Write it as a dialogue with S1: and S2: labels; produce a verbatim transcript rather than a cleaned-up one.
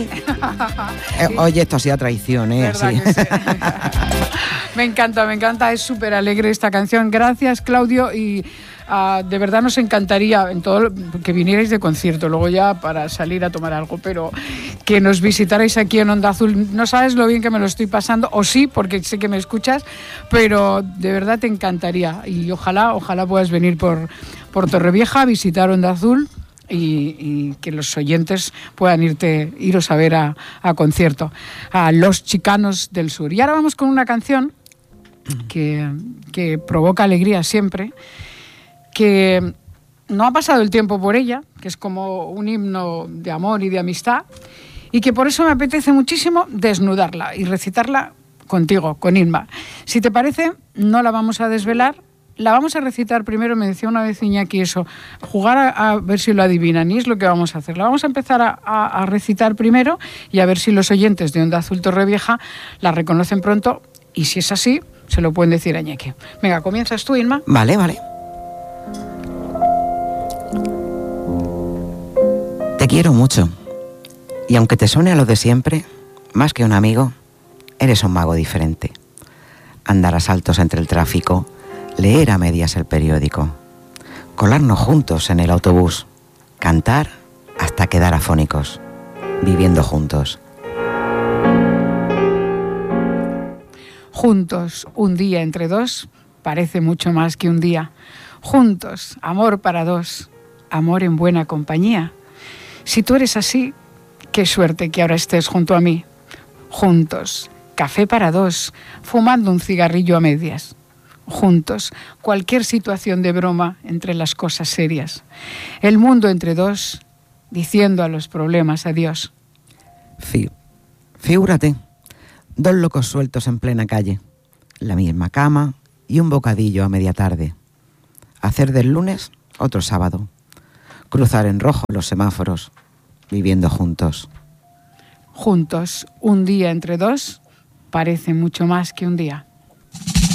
S1: sí. eh, oye, esto ha sido traición, ¿eh? Sí.
S2: Sí. Me encanta, me encanta, es súper alegre esta canción. Gracias, Claudio, y uh, de verdad nos encantaría en todo que vinierais de concierto, luego ya para salir a tomar algo, pero que nos visitarais aquí en Onda Azul. No sabes lo bien que me lo estoy pasando, o sí, porque sé que me escuchas, pero de verdad te encantaría, y ojalá, ojalá puedas venir por, por Torrevieja a visitar Onda Azul. Y, y que los oyentes puedan irte, iros a ver a, a concierto, a Los Chicanos del Sur. Y ahora vamos con una canción que, que provoca alegría siempre, que no ha pasado el tiempo por ella, que es como un himno de amor y de amistad, y que por eso me apetece muchísimo desnudarla y recitarla contigo, con Inma. Si te parece, no la vamos a desvelar. La vamos a recitar primero, me decía una vez Iñaki eso, jugar a, a ver si lo adivinan, y es lo que vamos a hacer. La vamos a empezar a, a, a recitar primero y a ver si los oyentes de Onda Azul Torrevieja la reconocen pronto, y si es así, se lo pueden decir a Iñaki. Venga, ¿comienzas tú, Inma?
S1: Vale, vale. Te quiero mucho, y aunque te suene a lo de siempre, más que un amigo, eres un mago diferente. Andar a saltos entre el tráfico, leer a medias el periódico, colarnos juntos en el autobús, cantar hasta quedar afónicos, viviendo juntos.
S2: Juntos, un día entre dos, parece mucho más que un día. Juntos, amor para dos, amor en buena compañía. Si tú eres así, qué suerte que ahora estés junto a mí. Juntos, café para dos, fumando un cigarrillo a medias. Juntos, cualquier situación de broma entre las cosas serias. El mundo entre dos, diciendo a los problemas adiós.
S1: Fí- figúrate, dos locos sueltos en plena calle, la misma cama y un bocadillo a media tarde. Hacer del lunes otro sábado. Cruzar en rojo los semáforos, viviendo juntos.
S2: Juntos, un día entre dos, parece mucho más que un día.